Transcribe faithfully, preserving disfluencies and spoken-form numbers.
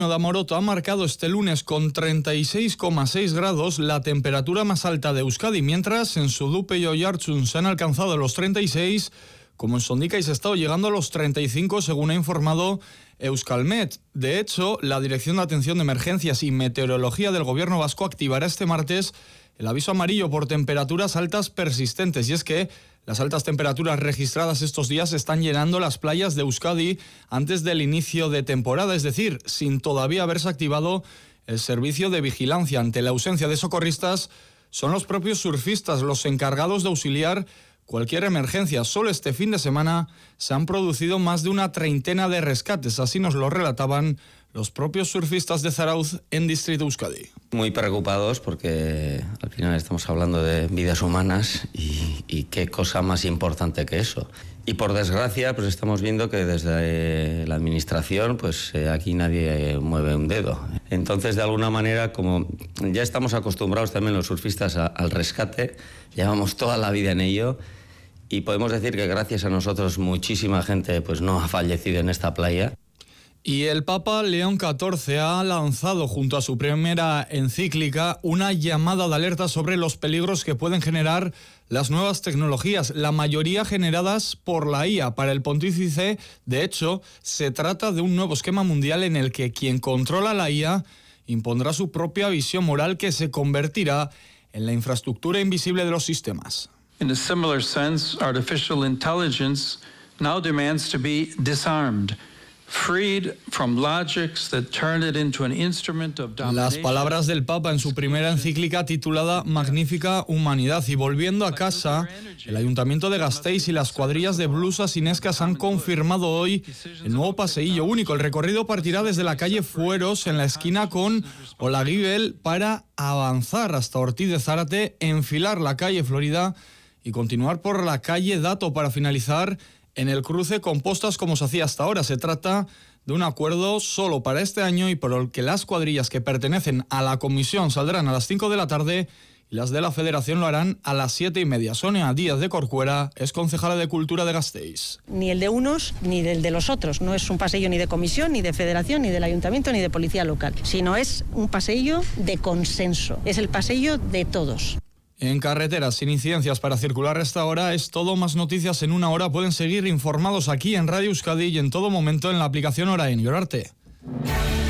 de Amoroto ha marcado este lunes con treinta y seis coma seis grados la temperatura más alta de Euskadi, mientras en Sudupe y Oiartzun se han alcanzado los treinta y seis, como en Sondica y Sestao llegando a los treinta y cinco, según ha informado Euskalmet. De hecho, la Dirección de Atención de Emergencias y Meteorología del Gobierno vasco activará este martes el aviso amarillo por temperaturas altas persistentes, y es que las altas temperaturas registradas estos días están llenando las playas de Euskadi antes del inicio de temporada, es decir, sin todavía haberse activado el servicio de vigilancia. Ante la ausencia de socorristas, son los propios surfistas los encargados de auxiliar cualquier emergencia. Solo este fin de semana se han producido más de una treintena de rescates, así nos lo relataban los propios surfistas de Zarauz en Distrito Euskadi. Muy preocupados porque al final estamos hablando de vidas humanas y, y qué cosa más importante que eso. Y por desgracia pues estamos viendo que desde la administración pues eh, aquí nadie mueve un dedo. Entonces de alguna manera, como ya estamos acostumbrados también los surfistas a, al rescate, llevamos toda la vida en ello y podemos decir que gracias a nosotros muchísima gente pues no ha fallecido en esta playa. Y el Papa León catorce ha lanzado junto a su primera encíclica una llamada de alerta sobre los peligros que pueden generar las nuevas tecnologías, la mayoría generadas por la I A. Para el pontífice, de hecho, se trata de un nuevo esquema mundial en el que quien controla la I A impondrá su propia visión moral que se convertirá en la infraestructura invisible de los sistemas. In a similar sense, artificial intelligence now demands to be disarmed. Las palabras del Papa en su primera encíclica titulada Magnífica Humanidad. Y volviendo a casa, el Ayuntamiento de Gasteiz y las cuadrillas de blusas inescas han confirmado hoy el nuevo paseillo único. El recorrido partirá desde la calle Fueros en la esquina con Olaguibel para avanzar hasta Ortiz de Zárate, enfilar la calle Florida y continuar por la calle Dato para finalizar en el cruce con Postas como se hacía hasta ahora. Se trata de un acuerdo solo para este año y por el que las cuadrillas que pertenecen a la comisión saldrán a las cinco de la tarde y las de la federación lo harán a las siete y media. Sonia Díaz de Corcuera es concejala de Cultura de Gasteiz. Ni el de unos ni del de los otros. No es un paseillo ni de comisión, ni de federación, ni del ayuntamiento, ni de policía local, sino es un paseillo de consenso. Es el paseillo de todos. En carreteras sin incidencias para circular a esta hora es todo. Más noticias en una hora. Pueden seguir informados aquí en Radio Euskadi y en todo momento en la aplicación Hora en Llorarte.